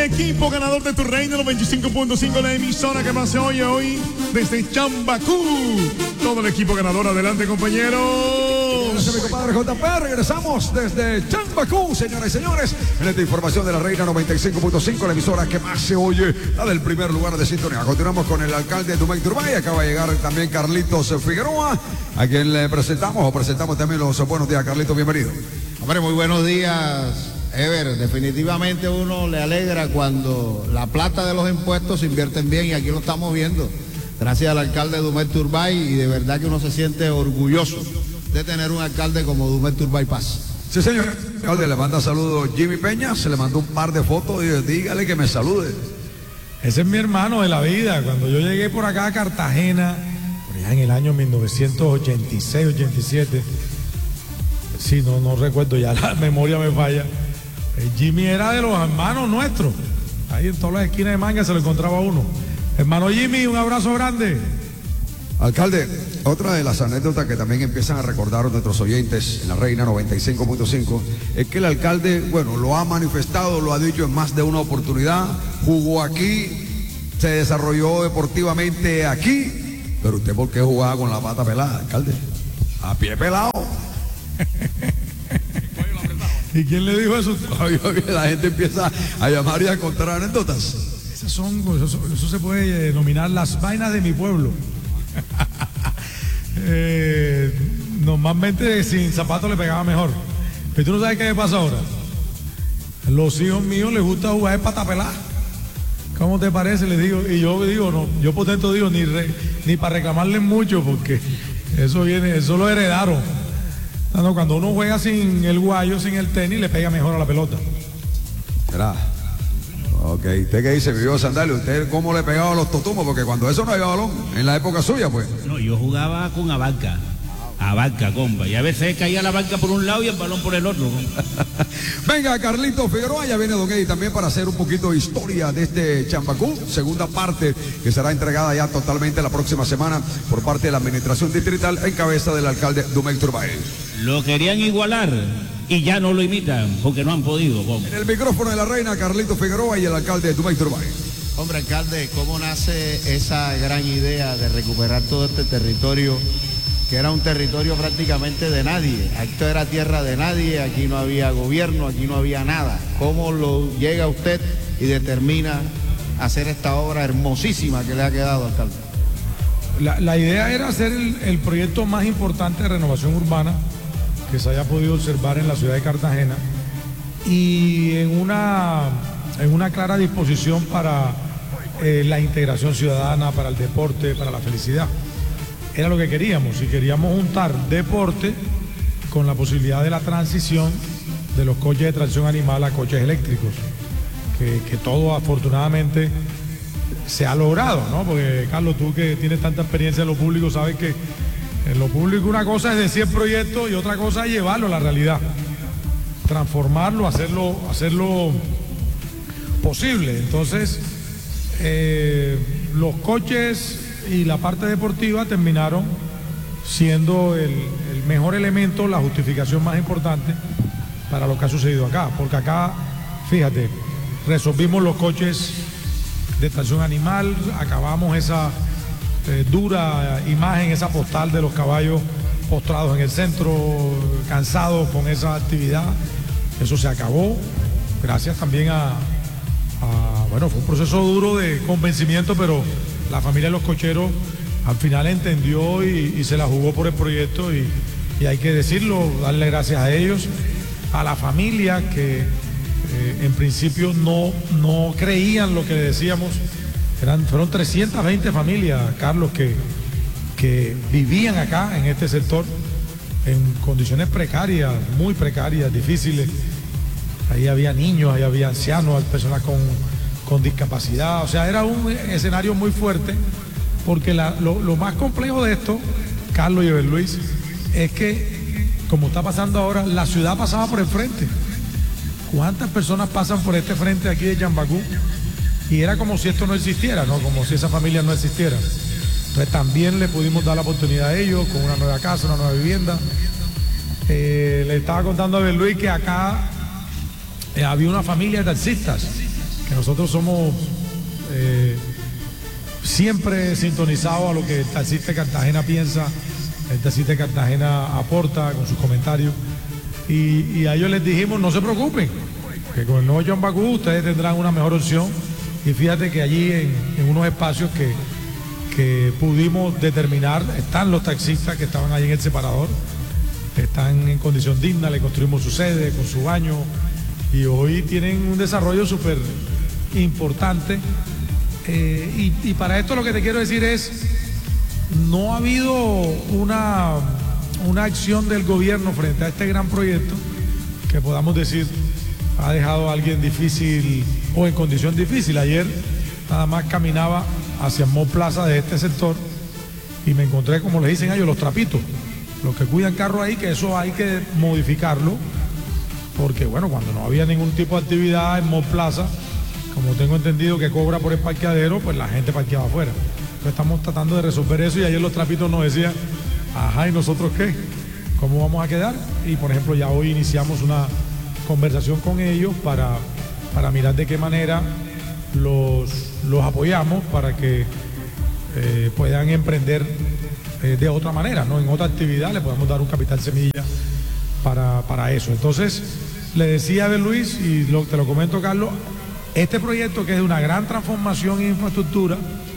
equipo ganador de Tu Reina 95.5, la emisora que más se oye hoy desde Chambacú. Todo el equipo ganador, adelante, compañeros. Gracias, mi compadre JP. Regresamos desde Chambacú, señoras y señores, en esta información de la Reina 95.5, la emisora que más se oye, la del primer lugar de sintonía. Continuamos con el alcalde Dumey Turbay. Acaba de llegar también Carlitos Figueroa, a quien le presentamos también los buenos días. Carlitos, bienvenido. Hombre, muy buenos días, Ever. Definitivamente uno le alegra cuando la plata de los impuestos se invierten bien, y aquí lo estamos viendo, gracias al alcalde Dumey Turbay, y de verdad que uno se siente orgulloso de tener un alcalde como Dumey Turbay Paz. Sí, señor. Alcalde, le manda saludos Jimmy Peña, se le mandó un par de fotos y dígale que me salude. Ese es mi hermano de la vida. Cuando yo llegué por acá a Cartagena, por allá en el año 1986, 87, sí, no recuerdo, ya la memoria me falla. Jimmy era de los hermanos nuestros. Ahí en todas las esquinas de Manga se lo encontraba uno. Hermano Jimmy, un abrazo grande. Alcalde, otra de las anécdotas que también empiezan a recordar nuestros oyentes en la Reina 95.5 es que el alcalde, bueno, lo ha manifestado, lo ha dicho en más de una oportunidad, jugó aquí, se desarrolló deportivamente aquí, pero usted ¿por qué jugaba con la pata pelada, alcalde? A pie pelado. ¿Y quién le dijo eso? La gente empieza a llamar y a contar anécdotas. Eso se puede denominar las vainas de mi pueblo. Normalmente sin zapatos le pegaba mejor. Pero tú no sabes qué me pasa ahora. Los hijos míos les gusta jugar de pata pelada. ¿Cómo te parece? Les digo, y yo digo, no, yo por dentro digo, ni para reclamarles mucho, porque eso lo heredaron. No, cuando uno juega sin el guayo, sin el tenis, le pega mejor a la pelota. ¿Será? Ok, ¿usted qué dice, vivió Sandalio? ¿Usted cómo le pegaba a los totumos? Porque cuando eso no había balón, en la época suya, pues. No, yo jugaba con abarca, compa, y a veces caía la banca por un lado y el balón por el otro. Venga, Carlitos Figueroa, ya viene Don Eddie también para hacer un poquito de historia de este Chambacú, segunda parte que será entregada ya totalmente la próxima semana por parte de la administración distrital en cabeza del alcalde Dumey Turbay. Lo querían igualar y ya no lo imitan porque no han podido. En el micrófono de la Reina, Carlitos Figueroa y el alcalde Dumey Turbay. Hombre, alcalde, ¿cómo nace esa gran idea de recuperar todo este territorio, que era un territorio prácticamente de nadie? Esto era tierra de nadie, aquí no había gobierno, aquí no había nada. ¿Cómo lo llega usted y determina hacer esta obra hermosísima que le ha quedado, alcalde? La idea era hacer el proyecto más importante de renovación urbana que se haya podido observar en la ciudad de Cartagena, y en una clara disposición para la integración ciudadana, para el deporte, para la felicidad. Era lo que queríamos, y queríamos juntar deporte con la posibilidad de la transición de los coches de tracción animal a coches eléctricos, que todo afortunadamente se ha logrado, ¿no? Porque, Carlos, tú que tienes tanta experiencia en lo público, sabes que en lo público una cosa es decir proyectos y otra cosa es llevarlo a la realidad, transformarlo, hacerlo posible. Entonces, los coches y la parte deportiva terminaron siendo el mejor elemento, la justificación más importante para lo que ha sucedido acá, porque acá, fíjate, resolvimos los coches de tracción animal, acabamos esa dura imagen, esa postal de los caballos postrados en el centro, cansados con esa actividad. Eso se acabó, gracias también bueno, fue un proceso duro de convencimiento, pero la familia de los cocheros al final entendió y se la jugó por el proyecto, y hay que decirlo, darle gracias a ellos, a la familia que en principio no creían lo que le decíamos. Fueron 320 familias, Carlos, que vivían acá en este sector en condiciones precarias, muy precarias, difíciles. Ahí había niños, ahí había ancianos, personas con discapacidad. O sea, era un escenario muy fuerte, porque lo más complejo de esto, Carlos y Eber Luis, es que, como está pasando ahora, la ciudad pasaba por el frente. ¿Cuántas personas pasan por este frente aquí de Chambacú? Y era como si esto no existiera, ¿no? Como si esa familia no existiera. Entonces también le pudimos dar la oportunidad a ellos con una nueva casa, una nueva vivienda. Le estaba contando a Eber Luis que acá había una familia de taxistas que nosotros somos siempre sintonizados a lo que el taxista de Cartagena piensa, el taxista de Cartagena aporta con sus comentarios. Y a ellos les dijimos, no se preocupen, que con el nuevo Chambacú ustedes tendrán una mejor opción. Y fíjate que allí en unos espacios que pudimos determinar, están los taxistas que estaban ahí en el separador, están en condición digna, le construimos su sede, con su baño, y hoy tienen un desarrollo súper importante. Y para esto lo que te quiero decir es, no ha habido una acción del gobierno frente a este gran proyecto que podamos decir ha dejado a alguien difícil o en condición difícil. Ayer nada más caminaba hacia Mall Plaza de este sector y me encontré, como le dicen ellos, los trapitos, los que cuidan carros ahí, que eso hay que modificarlo, porque bueno, cuando no había ningún tipo de actividad en Mall Plaza, como tengo entendido que cobra por el parqueadero, pues la gente parqueaba afuera. Entonces estamos tratando de resolver eso y ayer los trapitos nos decían, ajá, ¿y nosotros qué? ¿Cómo vamos a quedar? Y por ejemplo ya hoy iniciamos una conversación con ellos para mirar de qué manera los apoyamos para que puedan emprender de otra manera, ¿no? En otra actividad le podemos dar un capital semilla para eso. Entonces, le decía a ver Luis, y te lo comento, Carlos, este proyecto que es de una gran transformación en infraestructura,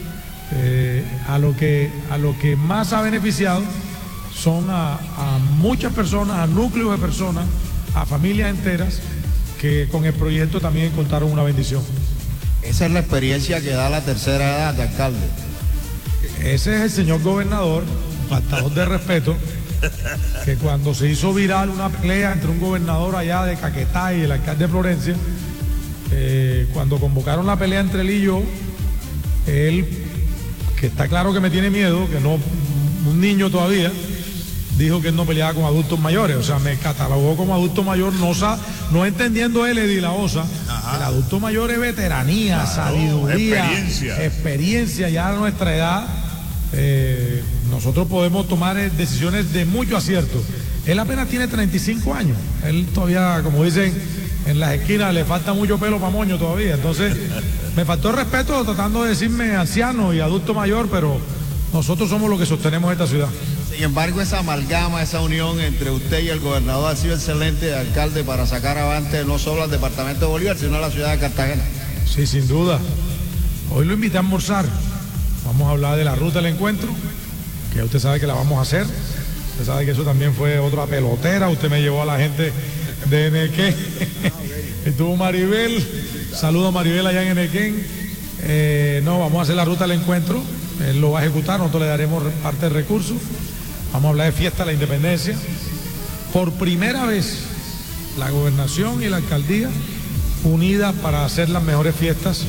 a lo que más ha beneficiado son a muchas personas, a núcleos de personas, a familias enteras que con el proyecto también encontraron una bendición. Esa es la experiencia que da la tercera edad, alcalde. Ese es el señor gobernador, faltador de respeto, que cuando se hizo viral una pelea entre un gobernador allá de Caquetá y el alcalde de Florencia, cuando convocaron la pelea entre él y yo, él, que está claro que me tiene miedo, que no, un niño todavía, dijo que él no peleaba con adultos mayores, o sea, me catalogó como adulto mayor, no entendiendo él, Eddie La Osa. El adulto mayor es veteranía, claro, sabiduría, experiencia, ya a nuestra edad, nosotros podemos tomar decisiones de mucho acierto. Él apenas tiene 35 años, él todavía, como dicen en las esquinas, le falta mucho pelo para moño todavía, entonces me faltó el respeto tratando de decirme anciano y adulto mayor, pero nosotros somos los que sostenemos esta ciudad. Sin embargo, esa amalgama, esa unión entre usted y el gobernador ha sido excelente, alcalde, para sacar avante no solo al departamento de Bolívar, sino a la ciudad de Cartagena. Sí, sin duda. Hoy lo invité a almorzar. Vamos a hablar de la ruta del encuentro, que usted sabe que la vamos a hacer. Usted sabe que eso también fue otra pelotera. Usted me llevó a la gente de Enequén. Estuvo Maribel. Saludo a Maribel allá en Enequén. No, vamos a hacer la ruta del encuentro. Él lo va a ejecutar, nosotros le daremos parte del recurso. Vamos a hablar de fiesta de la independencia. Por primera vez, la gobernación y la alcaldía unidas para hacer las mejores fiestas,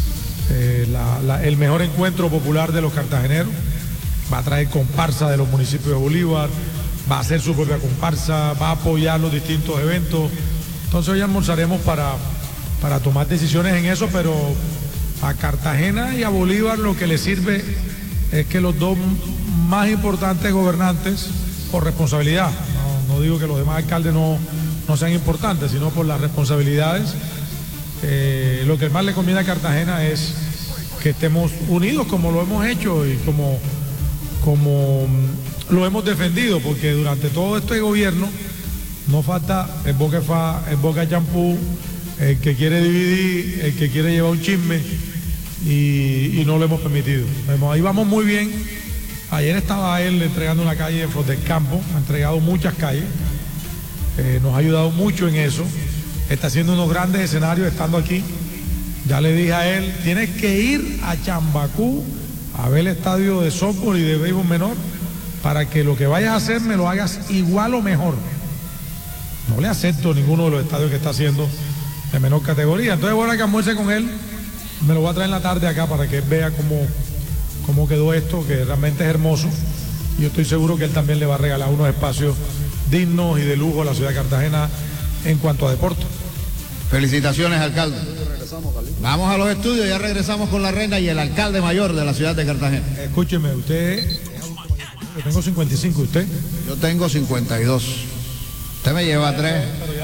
el mejor encuentro popular de los cartageneros. Va a traer comparsa de los municipios de Bolívar, va a hacer su propia comparsa, va a apoyar los distintos eventos. Entonces hoy almorzaremos para tomar decisiones en eso, pero a Cartagena y a Bolívar lo que le sirve es que los dos más importantes gobernantes, por responsabilidad, no digo que los demás alcaldes no sean importantes, sino por las responsabilidades, lo que más le conviene a Cartagena es que estemos unidos como lo hemos hecho y como lo hemos defendido, porque durante todo este gobierno no falta el boca champú, el que quiere dividir, el que quiere llevar un chisme, y no lo hemos permitido. Ahí vamos muy bien. Ayer estaba él entregando una calle en Flor del Campo, ha entregado muchas calles, nos ha ayudado mucho en eso, está haciendo unos grandes escenarios estando aquí. Ya le dije a él, tienes que ir a Chambacú a ver el estadio de softball y de béisbol menor para que lo que vayas a hacer me lo hagas igual o mejor. No le acepto ninguno de los estadios que está haciendo de menor categoría. Entonces voy a que almuerce con él, me lo voy a traer en la tarde acá para que él vea cómo quedó esto, que realmente es hermoso. Y yo estoy seguro que él también le va a regalar unos espacios dignos y de lujo a la ciudad de Cartagena en cuanto a deporte. Felicitaciones, alcalde. Vamos a los estudios, ya regresamos con la reina y el alcalde mayor de la ciudad de Cartagena. Escúcheme, usted, yo tengo 55, ¿usted? Yo tengo 52. Usted me lleva 3. Pero ya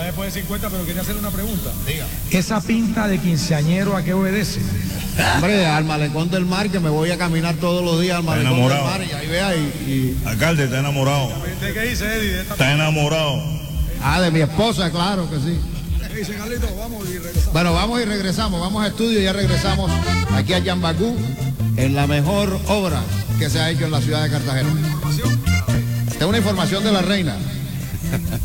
después de 50, pero quería hacerle una pregunta. Diga. ¿Esa pinta de quinceañero a qué obedece? Hombre, al malecón del mar, que me voy a caminar todos los días al malecón del enamorado. mar y ahí vea y... Alcalde, está enamorado. ¿De qué dice, Eddie? Está enamorado. Ah, de mi esposa, claro que sí. Dice Carlito, vamos y regresamos. Bueno, vamos y regresamos, vamos a estudio y ya regresamos aquí a Yambacú en la mejor obra que se ha hecho en la ciudad de Cartagena. Esta es una información de La Reina.